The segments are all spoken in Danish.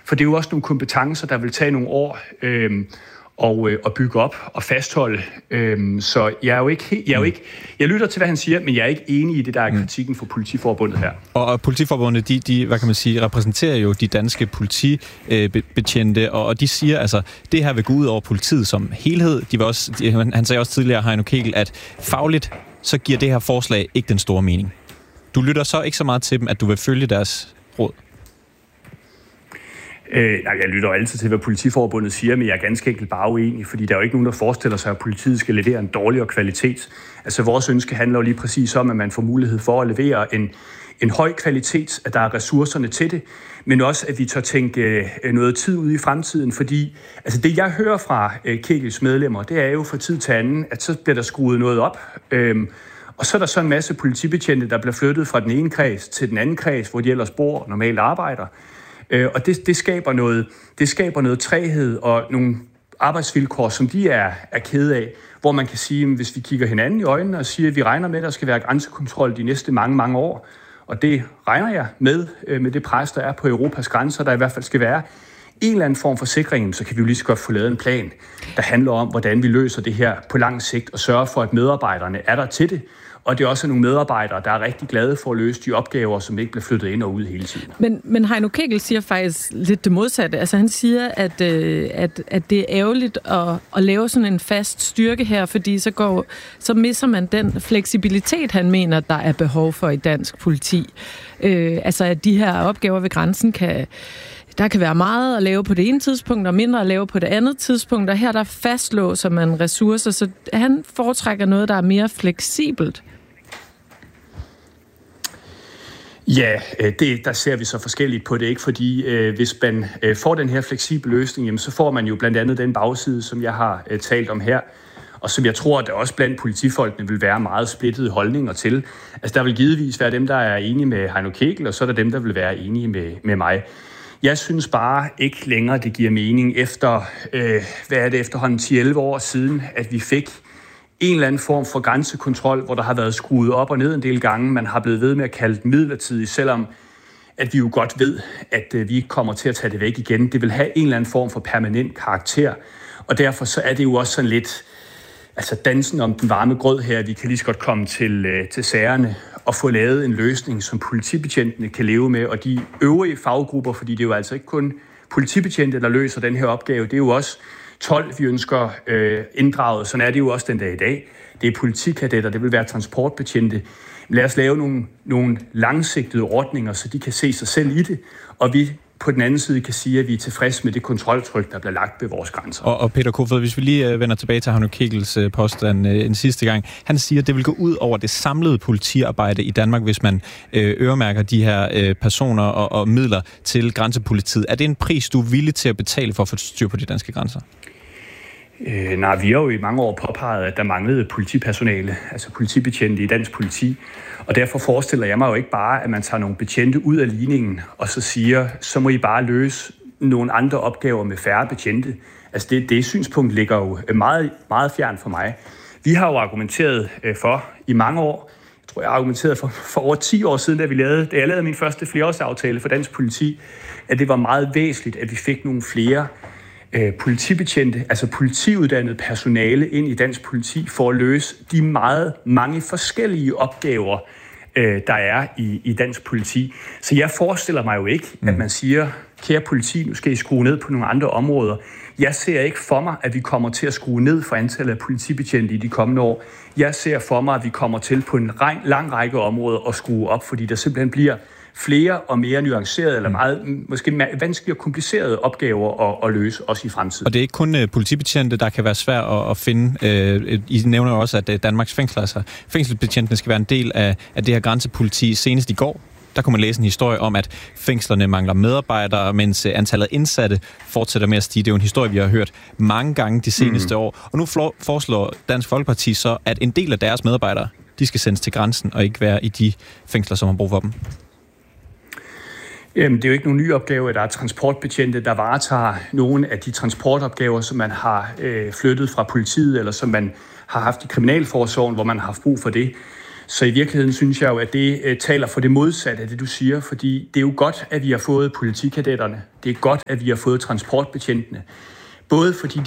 For det er jo også nogle kompetencer, der vil tage nogle år og bygge op og fastholde. Så jeg lytter til, hvad han siger, men jeg er ikke enig i det, der er kritikken for Politiforbundet her. Og Politiforbundet, de hvad kan man sige, repræsenterer jo de danske politibetjente, og de siger, altså, det her vil gå ud over politiet som helhed. Han sagde også tidligere, Heino Kegel, at fagligt, så giver det her forslag ikke den store mening. Du lytter så ikke så meget til dem, at du vil følge deres råd? Jeg lytter altid til, hvad Politiforbundet siger, men jeg er ganske enkelt bare uenig, fordi der er jo ikke nogen, der forestiller sig, at politiet skal levere en dårligere kvalitet. Altså vores ønske handler jo lige præcis om, at man får mulighed for at levere en høj kvalitet, at der er ressourcerne til det, men også, at vi tør tænke noget tid ud i fremtiden, fordi altså det, jeg hører fra Kegels medlemmer, det er jo fra tid til anden, at så bliver der skruet noget op, og så er der så en masse politibetjente, der bliver flyttet fra den ene kreds til den anden kreds, hvor de ellers bor og normalt arbejder. Og det skaber noget træghed og nogle arbejdsvilkår, som de er kede af, hvor man kan sige, at hvis vi kigger hinanden i øjnene og siger, at vi regner med, at der skal være grænsekontrol de næste mange, mange år, og det regner jeg med det pres, der er på Europas grænser, der i hvert fald skal være en eller anden form for sikring, så kan vi jo lige så godt få lavet en plan, der handler om, hvordan vi løser det her på lang sigt og sørger for, at medarbejderne er der til det. Og det er også nogle medarbejdere, der er rigtig glade for at løse de opgaver, som ikke bliver flyttet ind og ud hele tiden. Men Heino Kegel siger faktisk lidt det modsatte. Altså han siger, at det er ærgerligt at lave sådan en fast styrke her, fordi så misser man den fleksibilitet, han mener, der er behov for i dansk politi. Altså at de her opgaver ved grænsen der kan være meget at lave på det ene tidspunkt, og mindre at lave på det andet tidspunkt, og her der fastlåser man ressourcer, så han foretrækker noget, der er mere fleksibelt. Ja, der ser vi så forskelligt på det, ikke? Fordi hvis man får den her fleksible løsning, jamen, så får man jo blandt andet den bagside, som jeg har talt om her, og som jeg tror, at der også blandt politifolkene vil være meget splittede holdninger til. Altså der vil givetvis være dem, der er enige med Heino Kegel, og så er der dem, der vil være enige med mig. Jeg synes bare ikke længere, det giver mening efter, efterhånden 10-11 år siden, at vi fik en eller anden form for grænsekontrol, hvor der har været skruet op og ned en del gange. Man har blevet ved med at kalde det midlertidigt, selvom at vi jo godt ved, at vi ikke kommer til at tage det væk igen. Det vil have en eller anden form for permanent karakter, og derfor så er det jo også sådan lidt dansen om den varme grød her. Vi kan lige så godt komme til sagerne og få lavet en løsning, som politibetjentene kan leve med, og de øvrige faggrupper, fordi det er jo altså ikke kun politibetjente, der løser den her opgave, det er jo også 12, vi ønsker inddraget. Sådan er det jo også den dag i dag. Det er politikadetter, det vil være transportbetjente. Lad os lave nogle langsigtede ordninger, så de kan se sig selv i det, og vi på den anden side kan sige, at vi er tilfredse med det kontroltryk, der bliver lagt ved vores grænser. Og Peter Kofod, hvis vi lige vender tilbage til Heino Kegels påstand en sidste gang. Han siger, at det vil gå ud over det samlede politiarbejde i Danmark, hvis man øremærker de her personer og midler til grænsepolitiet. Er det en pris, du er villig til at betale for at få styr på de danske grænser? Nej, vi har jo i mange år påpeget, at der manglede politipersonale, altså politibetjente i dansk politi. Og derfor forestiller jeg mig jo ikke bare, at man tager nogle betjente ud af ligningen, og så siger, så må I bare løse nogle andre opgaver med færre betjente. Altså det synspunkt ligger jo meget, meget fjern for mig. Vi har jo argumenteret for i mange år, jeg tror jeg har argumenteret for over 10 år siden, da jeg lavede min første flereårsaftale for dansk politi, at det var meget væsentligt, at vi fik nogle flere politibetjente, altså politiuddannet personale ind i dansk politi for at løse de mange forskellige opgaver, der er i dansk politi. Så jeg forestiller mig jo ikke, at man siger, kære politi, nu skal I skrue ned på nogle andre områder. Jeg ser ikke for mig, at vi kommer til at skrue ned for antallet af politibetjente i de kommende år. Jeg ser for mig, at vi kommer til på en lang række områder at skrue op, fordi der simpelthen bliver flere og mere nuancerede, eller meget måske vanskelige og komplicerede opgaver at løse, også i fremtiden. Og det er ikke kun politibetjente, der kan være svært at finde. I nævner jo også, at Danmarks fængsler, altså fængselsbetjentene skal være en del af det her grænsepoliti. Senest i går, der kunne man læse en historie om, at fængslerne mangler medarbejdere, mens antallet indsatte fortsætter med at stige. Det er jo en historie, vi har hørt mange gange de seneste år. Og nu foreslår Dansk Folkeparti så, at en del af deres medarbejdere, de skal sendes til grænsen og ikke være i de fængsler, som har brug for dem. Det er jo ikke nogen ny opgave, at der er transportbetjente, der varetager nogle af de transportopgaver, som man har flyttet fra politiet, eller som man har haft i kriminalforsorgen, hvor man har haft brug for det. Så i virkeligheden synes jeg jo, at det taler for det modsatte af det, du siger, fordi det er jo godt, at vi har fået politikadetterne. Det er godt, at vi har fået transportbetjentene. Både fordi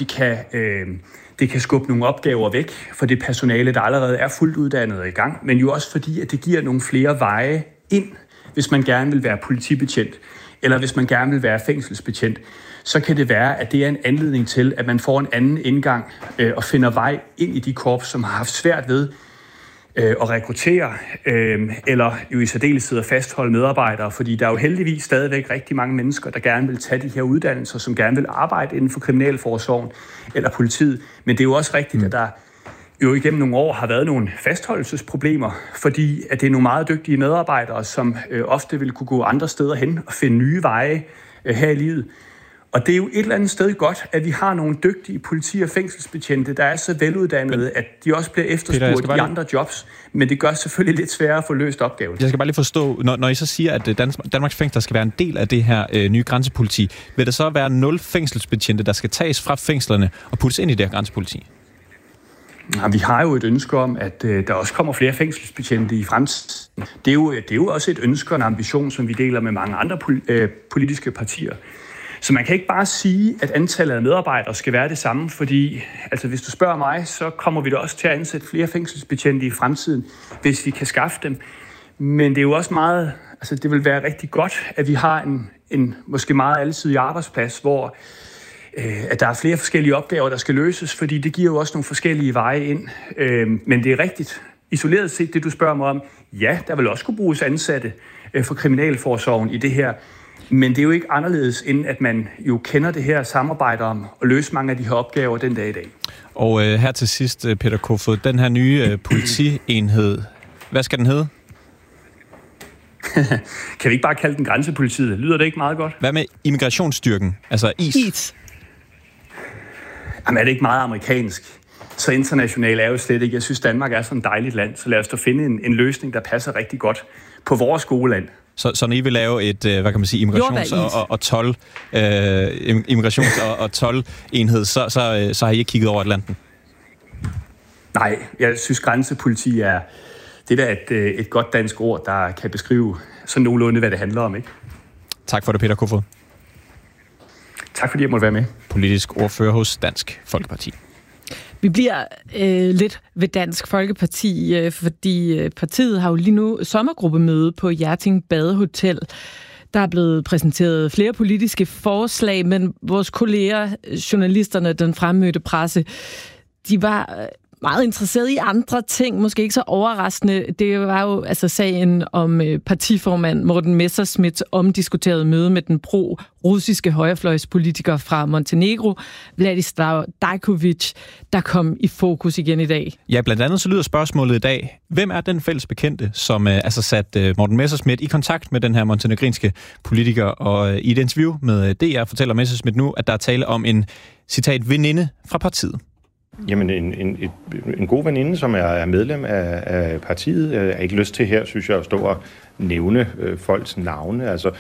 det kan skubbe nogle opgaver væk for det personale, der allerede er fuldt uddannet og i gang, men jo også fordi, at det giver nogle flere veje ind, hvis man gerne vil være politibetjent, eller hvis man gerne vil være fængselsbetjent. Så kan det være, at det er en anledning til, at man får en anden indgang og finder vej ind i de korps, som har haft svært ved at rekruttere, eller jo i særdeleshed at fastholde medarbejdere, fordi der er jo heldigvis stadigvæk rigtig mange mennesker, der gerne vil tage de her uddannelser, som gerne vil arbejde inden for kriminalforsorgen eller politiet. Men det er jo også rigtigt, at der jo igennem nogle år har været nogle fastholdelsesproblemer, fordi at det er nogle meget dygtige medarbejdere, som ofte vil kunne gå andre steder hen og finde nye veje her i livet. Og det er jo et eller andet sted godt, at vi har nogle dygtige politi- og fængselsbetjente, der er så veluddannede, at de også bliver efterspurgt i andre jobs. Men det gør selvfølgelig lidt sværere at få løst opgaven. Jeg skal bare lige forstå, når I så siger, at Danmarks fængsler skal være en del af det her nye grænsepoliti, vil der så være 0 fængselsbetjente, der skal tages fra fængslerne og puttes ind i det her grænsepoliti? Ja, vi har jo et ønske om, at der også kommer flere fængselsbetjente i fremtiden. Det er jo også et ønske og en ambition, som vi deler med mange andre politiske partier. Så man kan ikke bare sige, at antallet af medarbejdere skal være det samme, fordi altså, hvis du spørger mig, så kommer vi da også til at ansætte flere fængselsbetjente i fremtiden, hvis vi kan skaffe dem. Men det er jo også meget, altså det vil være rigtig godt, at vi har en måske meget alsidig arbejdsplads, hvor at der er flere forskellige opgaver, der skal løses, fordi det giver jo også nogle forskellige veje ind. Men det er rigtigt. Isoleret set, det du spørger mig om, ja, der vil også kunne bruges ansatte for kriminalforsorgen i det her. Men det er jo ikke anderledes, end at man jo kender det her samarbejde om at løse mange af de her opgaver den dag i dag. Og her til sidst, Peter Kofod, den her nye politienhed, hvad skal den hedde? Kan vi ikke bare kalde den grænsepolitiet? Lyder det ikke meget godt? Hvad med immigrationsstyrken, altså IS? Jamen er det ikke meget amerikansk? Så international er jo slet ikke. Jeg synes, Danmark er sådan et dejligt land, så lad os da finde en løsning, der passer rigtig godt på vores gode land. Så når I vil lave et, hvad kan man sige, immigrations- og toldenhed, så har I ikke kigget over Atlanten? Nej, jeg synes grænsepoliti er det er et godt dansk ord, der kan beskrive sådan nogenlunde, hvad det handler om, ikke? Tak for det, Peter Kofod. Tak fordi jeg måtte være med. Politisk ordfører hos Dansk Folkeparti. Vi bliver lidt ved Dansk Folkeparti, fordi partiet har jo lige nu sommergruppemøde på Hjerting Badehotel. Der er blevet præsenteret flere politiske forslag, men vores kolleger, journalisterne, den fremmødte presse, de var meget interesseret i andre ting, måske ikke så overraskende. Det var jo altså sagen om partiformand Morten Messerschmidts omdiskuterede møde med den pro-russiske højrefløjspolitiker fra Montenegro, Vladislav Dajkovic, der kom i fokus igen i dag. Ja, blandt andet så lyder spørgsmålet i dag, hvem er den fælles bekendte, som satte Morten Messerschmidt i kontakt med den her montenegrinske politiker, og i et interview med DR fortæller Messerschmidt nu, at der er tale om en, citat, veninde fra partiet. Jamen, en god veninde, som er medlem af partiet, er ikke lyst til her, synes jeg, at stå og nævne folks navne. Altså,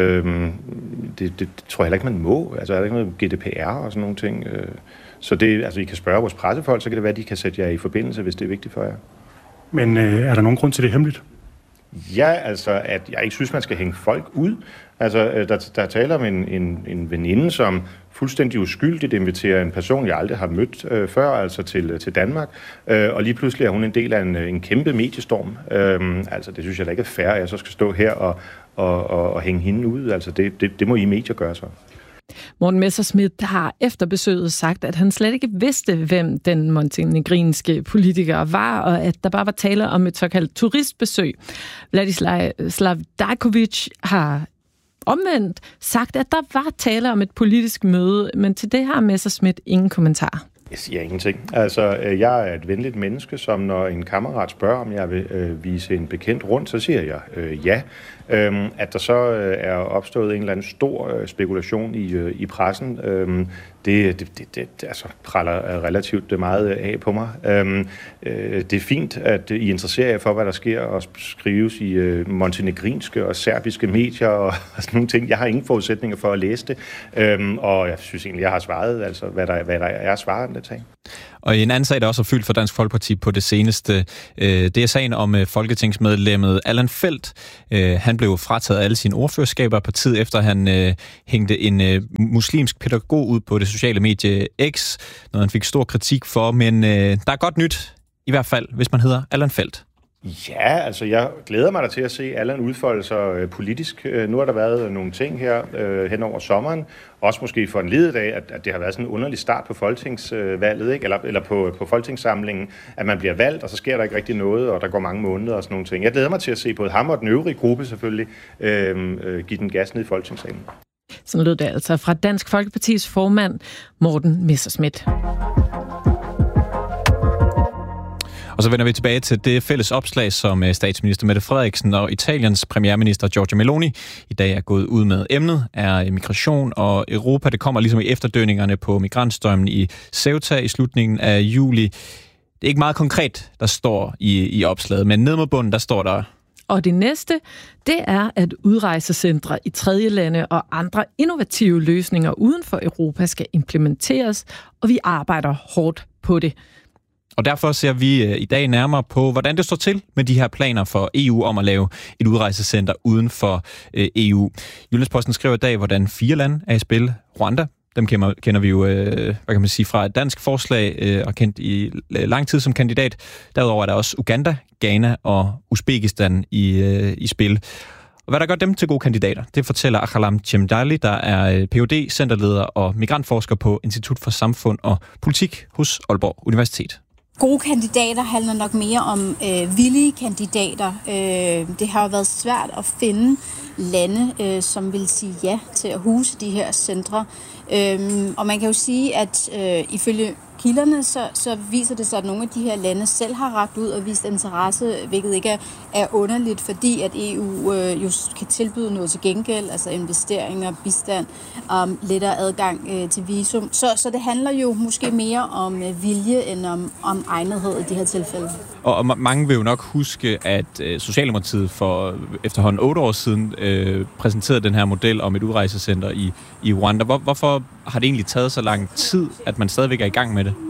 det tror jeg heller ikke, man må. Altså, er der ikke noget GDPR og sådan nogle ting? Så det, altså, I kan spørge vores pressefolk, så kan det være, at de kan sætte jer i forbindelse, hvis det er vigtigt for jer. Men er der nogen grund til det hemmeligt? Ja, altså, at jeg ikke synes, man skal hænge folk ud. Altså, der taler om en veninde, som fuldstændig uskyldigt inviterer en person, jeg aldrig har mødt før, altså til Danmark. Og lige pludselig er hun en del af en kæmpe mediestorm. Altså, det synes jeg da ikke er fair, at jeg så skal stå her og hænge hende ud. Altså, det må I medier gøre så. Morten Messerschmidt har efter besøget sagt, at han slet ikke vidste, hvem den montenegrinske politiker var, og at der bare var tale om et såkaldt turistbesøg. Vladislav Dajkovic har omvendt sagt, at der var tale om et politisk møde, men til det har Messerschmidt ingen kommentar. Jeg siger ingenting. Altså, jeg er et venligt menneske, som når en kammerat spørger, om jeg vil vise en bekendt rundt, så siger jeg ja. At der så er opstået en eller anden stor spekulation i pressen, det altså praller relativt meget af på mig. Det er fint, at I interesserer jer for, hvad der sker og skrives i montenegrinske og serbiske medier og sådan nogle ting. Jeg har ingen forudsætninger for at læse det, og jeg synes egentlig, jeg har svaret, altså hvad der er svaret det til. Og en anden sag, der også har fyldt for Dansk Folkeparti på det seneste, det er sagen om folketingsmedlemmet Allan Feldt. Han blev frataget alle sine ordførerskaber af partiet, efter han hængte en muslimsk pædagog ud på det sociale medie X, noget han fik stor kritik for, men der er godt nyt, i hvert fald, hvis man hedder Allan Feldt. Ja, altså jeg glæder mig da til at se Allan udfolde sig politisk. Nu har der været nogle ting her hen over sommeren, også måske for en ledet af, at det har været sådan en underlig start på folketingsvalget, ikke? Eller på folketingssamlingen, at man bliver valgt, og så sker der ikke rigtig noget, og der går mange måneder og sådan nogle ting. Jeg glæder mig til at se både ham og den øvrige gruppe selvfølgelig give den gas ned i folketingssalen. Sådan lød det altså fra Dansk Folkepartis formand Morten Messerschmidt. Og så vender vi tilbage til det fælles opslag, som statsminister Mette Frederiksen og Italiens premierminister Giorgia Meloni i dag er gået ud med. Emnet er migration og Europa. Det kommer ligesom i efterdønningerne på migrantstrømmen i Ceuta i slutningen af juli. Det er ikke meget konkret, der står i opslaget, men ned mod bunden, der står der: Og det næste, det er, at udrejsecentre i tredje lande og andre innovative løsninger uden for Europa skal implementeres, og vi arbejder hårdt på det. Og derfor ser vi i dag nærmere på, hvordan det står til med de her planer for EU om at lave et udrejsecenter uden for EU. Jyllands-Posten skriver i dag, hvordan 4 lande er i spil. Rwanda, dem kender vi jo fra et dansk forslag og kendt i lang tid som kandidat. Derudover er der også Uganda, Ghana og Uzbekistan i spil. Og hvad der gør dem til gode kandidater, det fortæller Akhalam Chemdali, der er Ph.D., centerleder og migrantforsker på Institut for Samfund og Politik hos Aalborg Universitet. Gode kandidater handler nok mere om villige kandidater. Det har jo været svært at finde lande, som vil sige ja til at huse de her centre. Og man kan jo sige, at ifølge kilderne, så viser det sig, at nogle af de her lande selv har rakt ud og vist interesse, hvilket ikke er underligt, fordi at EU jo kan tilbyde noget til gengæld, altså investeringer, bistand, lettere adgang til visum. Så det handler jo måske mere om vilje end om egnethed i de her tilfælde. Og mange vil jo nok huske, at Socialdemokratiet for efterhånden 8 år siden præsenterede den her model om et udrejsecenter i Rwanda. Hvorfor har det egentlig taget så lang tid, at man stadigvæk er i gang med det?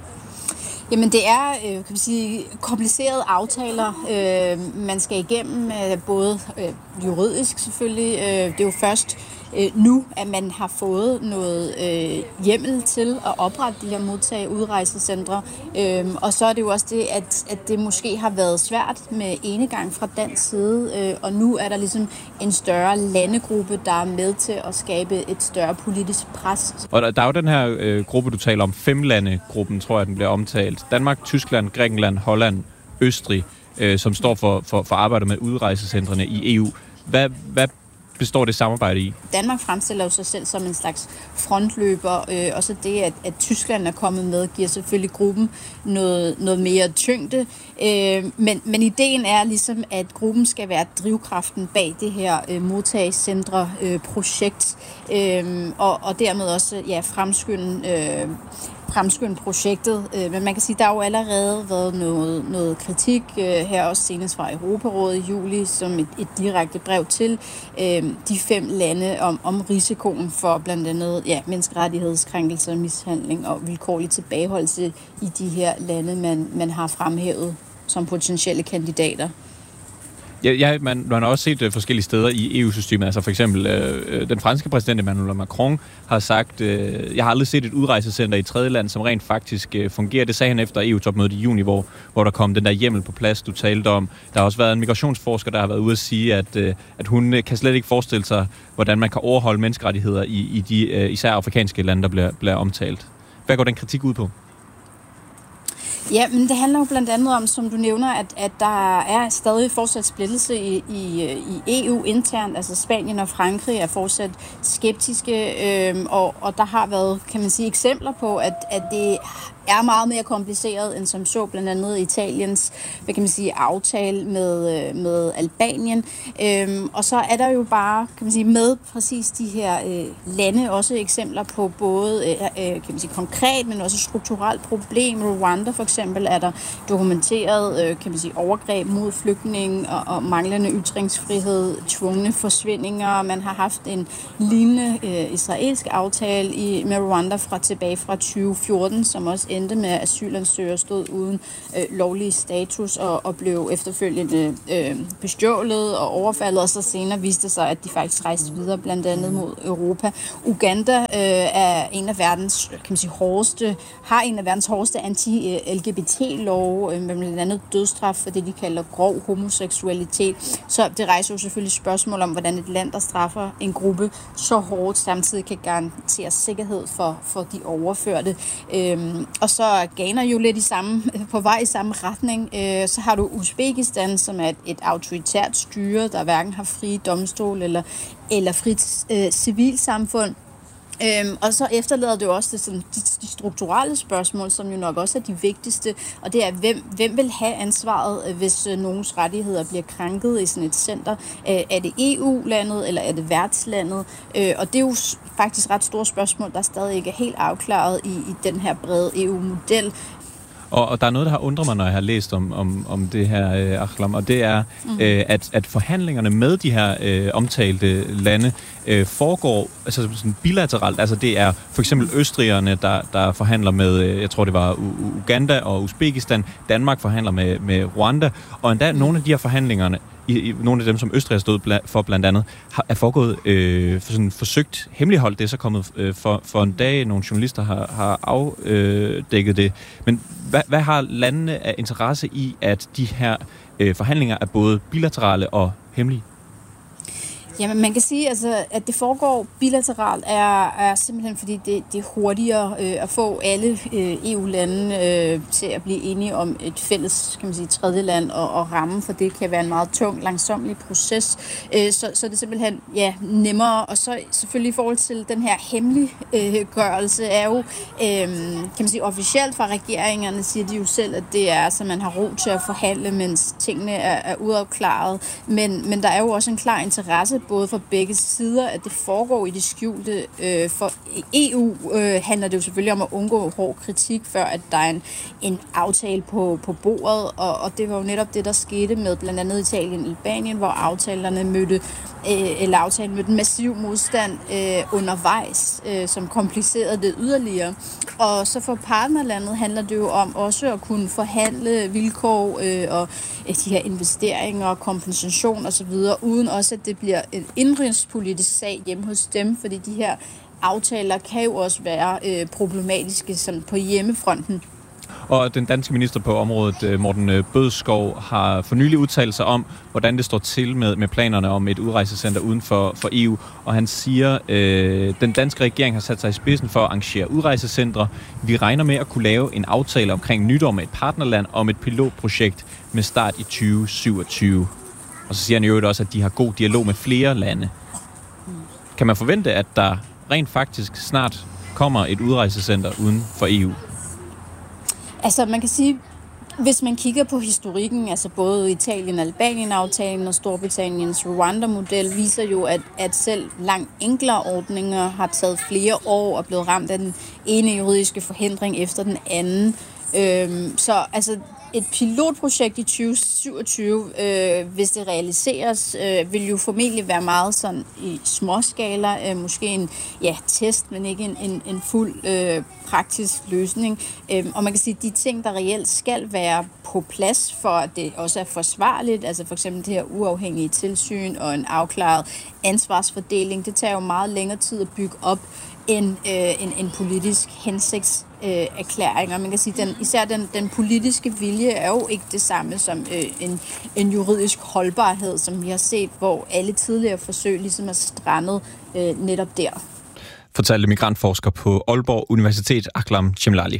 Jamen det er kan man sige, komplicerede aftaler, man skal igennem, både juridisk selvfølgelig. Det er jo først nu, at man har fået noget hjemmel til at oprette de her udrejsecentre. Og så er det jo også det, at det måske har været svært med enegang fra dansk side, og nu er der ligesom en større landegruppe, der er med til at skabe et større politisk pres. Og der er jo den her gruppe, du taler om, 5-lande-gruppen, tror jeg, den bliver omtalt. Danmark, Tyskland, Grækenland, Holland, Østrig, som står for arbejdet med udrejsecentrene i EU. Hvad består det samarbejde i? Danmark fremstiller jo sig selv som en slags frontløber, og så det, at Tyskland er kommet med, giver selvfølgelig gruppen noget mere tyngde. Men ideen er ligesom, at gruppen skal være drivkraften bag det her modtagecentre-projekt, og dermed også fremskynde projektet. Men man kan sige, at der har jo allerede været noget kritik her også senest fra Europarådet i juli, som et direkte brev til de 5 lande om risikoen for blandt andet menneskerettighedskrænkelser, mishandling og vilkårlig tilbageholdelse i de her lande, man har fremhævet som potentielle kandidater. Man har også set forskellige steder i EU-systemet. Altså for eksempel den franske præsident Emmanuel Macron har sagt, jeg har aldrig set et udrejsecenter i tredje land, som rent faktisk fungerer. Det sagde han efter EU-topmødet i juni, hvor der kom den der hjemmel på plads, du talte om. Der har også været en migrationsforsker, der har været ude at sige, at hun kan slet ikke forestille sig, hvordan man kan overholde menneskerettigheder i de især afrikanske lande, der bliver omtalt. Hvad går den kritik ud på? Ja, men det handler jo blandt andet om, som du nævner, at der er stadig fortsat splittelse i EU internt. Altså Spanien og Frankrig er fortsat skeptiske, og der har været, kan man sige, eksempler på, at det er meget mere kompliceret end som så, blandt andet Italiens, aftale med Albanien. Og så er der jo bare, med præcis de her lande også eksempler på både, konkret, men også strukturelt problem. Rwanda for eksempel eksempel er der dokumenteret kan man sige, overgreb mod flygtninge og manglende ytringsfrihed, tvungne forsvindinger. Man har haft en lignende israelsk aftale med Rwanda tilbage fra 2014, som også endte med, at asylansøgere stod uden lovlig status og blev efterfølgende bestjålet og overfaldet, og så senere viste det sig, at de faktisk rejste videre, blandt andet mod Europa. Uganda er en af verdens, kan man sige, hårdeste anti-LGBT-love, med blandt andet dødsstraf for det, de kalder grov homoseksualitet. Så det rejser jo selvfølgelig spørgsmål om, hvordan et land, der straffer en gruppe så hårdt, samtidig kan garantere sikkerhed for de overførte. Og så er Ghana jo lidt på vej i samme retning. Så har du Uzbekistan, som er et autoritært styre, der hverken har frie domstol eller frit civilsamfund. Og så efterlader det jo også de strukturelle spørgsmål, som jo nok også er de vigtigste, og det er, hvem vil have ansvaret, hvis nogens rettigheder bliver krænket i sådan et center? Er det EU-landet, eller er det værtslandet? Og det er jo faktisk ret store spørgsmål, der stadig ikke er helt afklaret i den her brede EU-model. Og der er noget, der har undret mig, når jeg har læst om det her, Aklam, og det er, at forhandlingerne med de her omtalte lande foregår altså sådan bilateralt. Altså det er for eksempel østrigerne, der forhandler med, jeg tror det var Uganda og Uzbekistan. Danmark forhandler med Rwanda, og endda nogle af de her forhandlingerne, nogle af dem, som Østrig har stået for blandt andet, er foregået forsøgt hemmeligholdt. Det er så kommet for en dag, nogle journalister har afdækket det. Men hvad har landene af interesse i, at de her forhandlinger er både bilaterale og hemmelige? Jamen, man kan sige, altså, at det foregår bilateralt, er simpelthen fordi det er hurtigere at få alle EU-lande til at blive enige om et fælles, kan man sige, tredje land og ramme, for det kan være en meget tung, langsomlig proces. Så det er simpelthen nemmere. Og så selvfølgelig i forhold til den her hemmeliggørelse er jo, kan man sige, officielt fra regeringerne siger de jo selv, at det er, så man har ro til at forhandle, mens tingene er uafklaret. Men der er jo også en klar interesse både for begge sider, at det foregår i det skjulte. For EU handler det jo selvfølgelig om at undgå hård kritik, før at der er en aftale på bordet, og det var jo netop det, der skete med blandt andet Italien og Albanien, hvor aftalen mødte massiv modstand undervejs, som komplicerede det yderligere. Og så for partnerlandet handler det jo om også at kunne forhandle vilkår og de her investeringer og kompensation osv., uden også, at det bliver en indrigspolitisk sag hjemme hos dem, fordi de her aftaler kan jo også være problematiske sådan på hjemmefronten. Og den danske minister på området, Morten Bødskov, har for nylig udtalt sig om, hvordan det står til med planerne om et udrejsecenter uden for EU. Og han siger, den danske regering har sat sig i spidsen for at arrangere udrejsecentre. Vi regner med at kunne lave en aftale omkring nytår med et partnerland om et pilotprojekt med start i 2027. Og så siger han jo også, at de har god dialog med flere lande. Kan man forvente, at der rent faktisk snart kommer et udrejsecenter uden for EU? Altså, man kan sige, hvis man kigger på historikken, altså både Italien-Albanien-aftalen og Storbritanniens Rwanda-model, viser jo, at selv langt enklere ordninger har taget flere år og blevet ramt af den ene juridiske forhindring efter den anden. Så altså, et pilotprojekt i 2027, hvis det realiseres, vil jo formentlig være meget sådan i småskala, måske en test, men ikke en fuld praktisk løsning. Og man kan sige, at de ting, der reelt skal være på plads for, at det også er forsvarligt, altså for eksempel det her uafhængige tilsyn og en afklaret ansvarsfordeling, det tager jo meget længere tid at bygge op end en politisk hensigtserklæring. Og man kan sige, især den politiske vilje er jo ikke det samme som en juridisk holdbarhed, som vi har set, hvor alle tidligere forsøg ligesom er strandet netop der. Fortalte migrantforsker på Aalborg Universitet, Aklam Chemlali.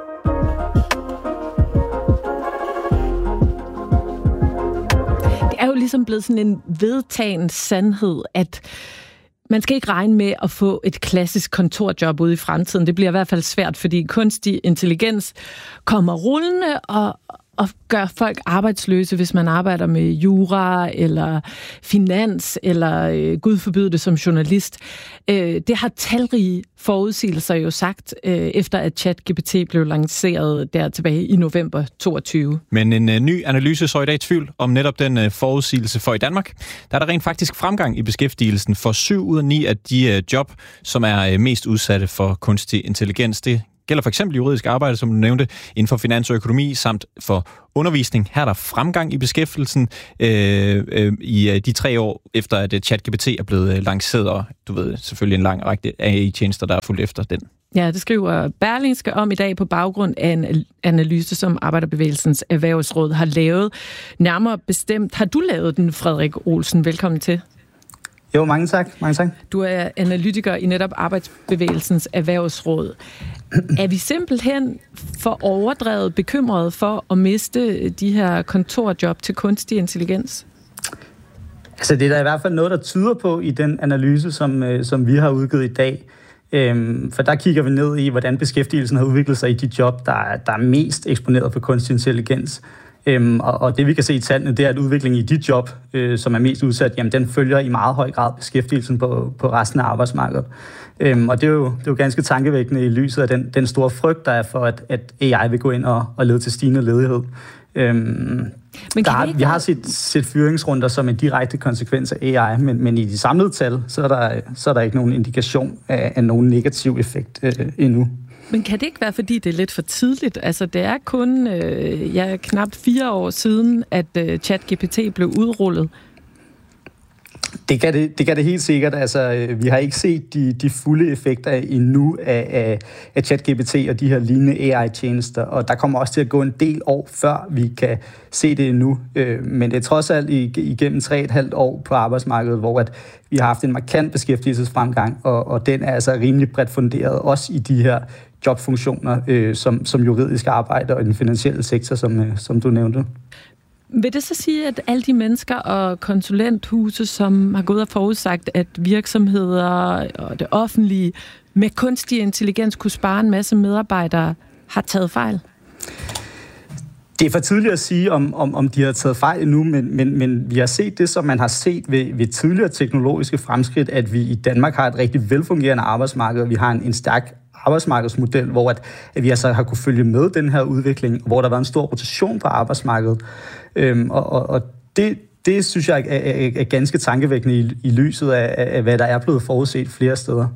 Det er jo ligesom blevet sådan en vedtagen sandhed, at man skal ikke regne med at få et klassisk kontorjob ude i fremtiden. Det bliver i hvert fald svært, fordi kunstig intelligens kommer rullende, at gøre folk arbejdsløse, hvis man arbejder med jura eller finans eller gud forbyde det som journalist. Det har talrige forudsigelser jo sagt, efter at ChatGPT blev lanceret der tilbage i november 2022. Men en ny analyse så i dag tvivl om netop den forudsigelse for i Danmark. Der er der rent faktisk fremgang i beskæftigelsen for 7 ud af 9 af de job, som er mest udsatte for kunstig intelligens. Det gælder for eksempel juridisk arbejde, som du nævnte, inden for finans og økonomi, samt for undervisning. Her er der fremgang i beskæftigelsen i de 3 år, efter at ChatGPT er blevet lanceret, og du ved selvfølgelig en lang række AI-tjenester, der er fulgt efter den. Ja, det skriver Berlingske om i dag på baggrund af en analyse, som Arbejderbevægelsens Erhvervsråd har lavet. Nærmere bestemt har du lavet den, Frederik Olsen. Velkommen til. Jo, mange tak. Du er analytiker i netop Arbejdsbevægelsens Erhvervsråd. Er vi simpelthen for overdrevet bekymrede for at miste de her kontorjob til kunstig intelligens? Altså, det er der i hvert fald noget, der tyder på i den analyse, som vi har udgivet i dag. For der kigger vi ned i, hvordan beskæftigelsen har udviklet sig i de job, der er mest eksponeret for kunstig intelligens. Og det vi kan se i tallene, det er, at udviklingen i de job, som er mest udsat, jamen den følger i meget høj grad beskæftigelsen på resten af arbejdsmarkedet. Og det er jo ganske tankevækkende i lyset af den store frygt, der er for, at AI vil gå ind og lede til stigende ledighed. Vi har set fyringsrunder som en direkte konsekvens af AI, men i de samlede tal, så er der ikke nogen indikation af nogen negativ effekt endnu. Men kan det ikke være, fordi det er lidt for tidligt? Altså, det er kun knap 4 år siden, at ChatGPT blev udrullet. Det kan det helt sikkert. Altså, vi har ikke set de fulde effekter endnu af ChatGPT og de her lignende AI-tjenester, og der kommer også til at gå en del år, før vi kan se det endnu. Men det er trods alt igennem 3,5 år på arbejdsmarkedet, hvor at vi har haft en markant beskæftigelsesfremgang, og den er altså rimelig bredt funderet, også i de her jobfunktioner, som juridisk arbejde og i den finansielle sektor, som du nævnte. Vil det så sige, at alle de mennesker og konsulenthuse, som har gået og forudsagt, at virksomheder og det offentlige med kunstig intelligens kunne spare en masse medarbejdere, har taget fejl? Det er for tidligt at sige, om de har taget fejl endnu, men vi har set det, som man har set ved tidligere teknologiske fremskridt, at vi i Danmark har et rigtig velfungerende arbejdsmarked, og vi har en stærk arbejdsmarkedsmodel, hvor at vi altså har kunne følge med den her udvikling, hvor der har været en stor rotation på arbejdsmarkedet. Og det synes jeg er ganske tankevækkende i lyset af, hvad der er blevet forudset flere steder.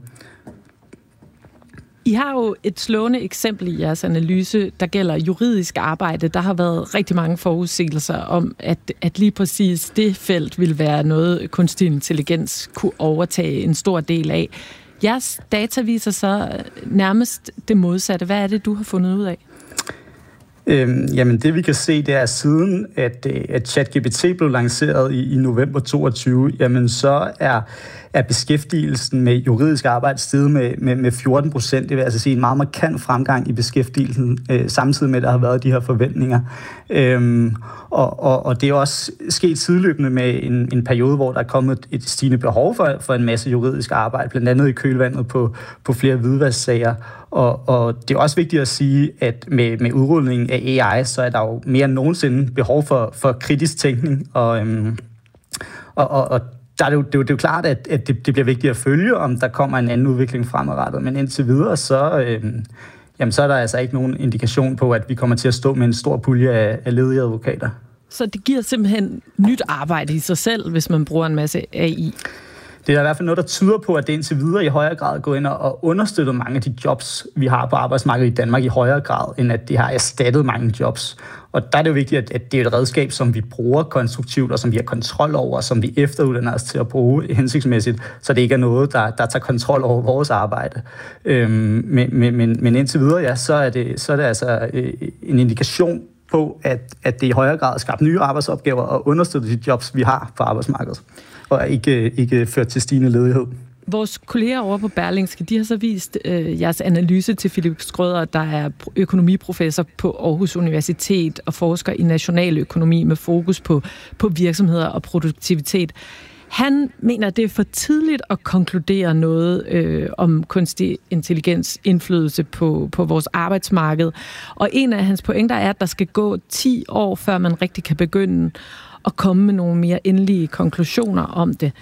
I har jo et slående eksempel i jeres analyse, der gælder juridisk arbejde. Der har været rigtig mange forudsigelser om, at lige præcis det felt vil være noget, kunstig intelligens kunne overtage en stor del af. Jeres data viser så nærmest det modsatte. Hvad er det, du har fundet ud af? Jamen det vi kan se, det er siden, at ChatGPT blev lanceret i november 2022, jamen så er beskæftigelsen med juridisk arbejde steget med 14%. Det vil altså sige en meget markant fremgang i beskæftigelsen, samtidig med, at der har været de her forventninger. Og det er også sket sideløbende med en periode, hvor der er kommet et stigende behov for en masse juridisk arbejde, blandt andet i kølvandet på flere hvidvasksager. Og det er også vigtigt at sige, at med udrulningen af AI, så er der jo mere end nogensinde behov for kritisk tænkning. Og der er det er jo klart, at det bliver vigtigt at følge, om der kommer en anden udvikling fremadrettet. Men indtil videre, så er der altså ikke nogen indikation på, at vi kommer til at stå med en stor pulje af ledige advokater. Så det giver simpelthen nyt arbejde i sig selv, hvis man bruger en masse AI? Det er i hvert fald noget, der tyder på, at det indtil videre i højere grad går ind og understøtter mange af de jobs, vi har på arbejdsmarkedet i Danmark i højere grad, end at det har erstattet mange jobs. Og der er det jo vigtigt, at det er et redskab, som vi bruger konstruktivt, og som vi har kontrol over, og som vi efteruddanner os til at bruge hensigtsmæssigt, så det ikke er noget, der tager kontrol over vores arbejde. Men indtil videre, ja, så er det altså en indikation på, at det i højere grad skaber nye arbejdsopgaver og understøtter de jobs, vi har på arbejdsmarkedet, og ikke ført til stigende ledighed. Vores kolleger over på Berlingske, de har så vist jeres analyse til Philip Schrøder, der er økonomiprofessor på Aarhus Universitet og forsker i nationaløkonomi med fokus på virksomheder og produktivitet. Han mener, at det er for tidligt at konkludere noget om kunstig intelligens indflydelse på vores arbejdsmarked. Og en af hans pointer er, at der skal gå 10 år, før man rigtig kan begynde at komme med nogle mere endelige konklusioner om det.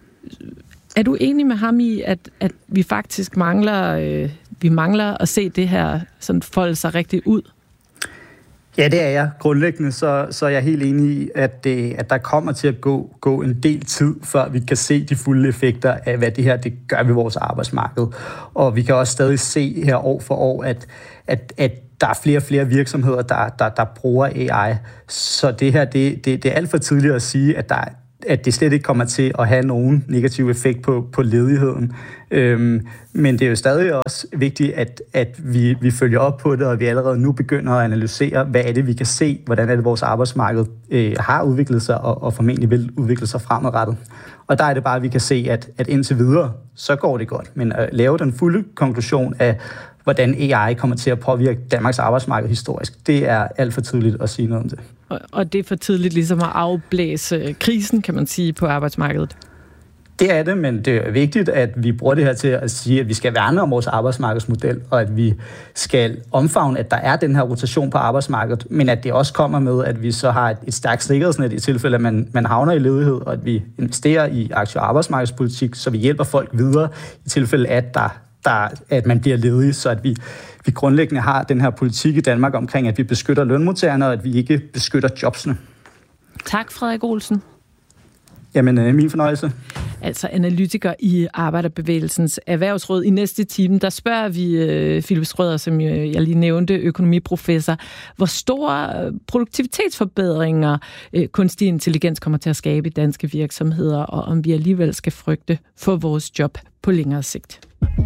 Er du enig med ham i, at vi faktisk mangler at se det her sådan folde sig rigtig ud? Ja, det er jeg. Grundlæggende så er jeg helt enig i, at der kommer til at gå en del tid, før vi kan se de fulde effekter af, hvad det her det gør ved vores arbejdsmarked. Og vi kan også stadig se her år for år, at der er flere og flere virksomheder, der bruger AI. Så det her, det er alt for tidligt at sige, at det slet ikke kommer til at have nogen negativ effekt på ledigheden. Men det er jo stadig også vigtigt, at vi følger op på det, og vi allerede nu begynder at analysere, hvad er det, vi kan se, hvordan er det, vores arbejdsmarked har udviklet sig, og formentlig vil udvikle sig fremadrettet. Og der er det bare, at vi kan se, at indtil videre, så går det godt. Men at lave den fulde konklusion af, hvordan AI kommer til at påvirke Danmarks arbejdsmarked historisk, det er alt for tidligt at sige noget om det. Og det er for tidligt ligesom at afblæse krisen, kan man sige, på arbejdsmarkedet? Det er det, men det er vigtigt, at vi bruger det her til at sige, at vi skal værne om vores arbejdsmarkedsmodel, og at vi skal omfavne, at der er den her rotation på arbejdsmarkedet, men at det også kommer med, at vi så har et stærkt sikkerhedsnet i tilfælde, at man havner i ledighed, og at vi investerer i aktiv arbejdsmarkedspolitik, så vi hjælper folk videre i tilfælde, at man bliver ledig, så at vi grundlæggende har den her politik i Danmark omkring, at vi beskytter lønmodtagerne, og at vi ikke beskytter jobsene. Tak, Frederik Olsen. Jamen, min fornøjelse. Altså analytiker i Arbejderbevægelsens Erhvervsråd. I næste time, der spørger vi Philip Schrøder, som jeg lige nævnte, økonomiprofessor, hvor store produktivitetsforbedringer kunstig intelligens kommer til at skabe i danske virksomheder, og om vi alligevel skal frygte for vores job på længere sigt.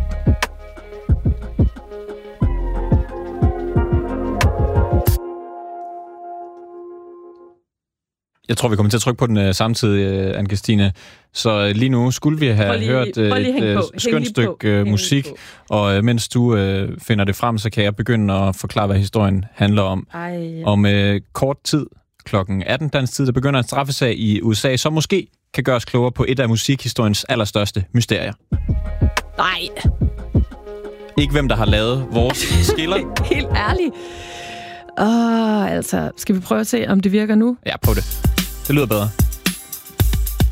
Jeg tror, vi kommer til at trykke på den samtidig, Anne-Kristine. Så lige nu skulle vi have hørt et skønt stykke musik, og mens du finder det frem, så kan jeg begynde at forklare, hvad historien handler om. Om kort tid, klokken 18 dansk tid, der begynder en straffesag i USA, som måske kan gøre os klogere på et af musikhistoriens allerstørste mysterier. Nej! Ikke hvem, der har lavet vores skiller. Helt ærligt. Altså, skal vi prøve at se, om det virker nu? Ja, prøv det. Det lyder bedre.